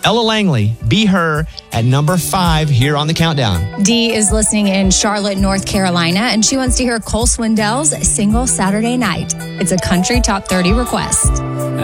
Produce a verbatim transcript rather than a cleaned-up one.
Ella Langley, Be Her, at number five here on the countdown. Dee is listening in Charlotte, North Carolina, and she wants to hear Cole Swindell's Single Saturday Night. It's a country top thirty request.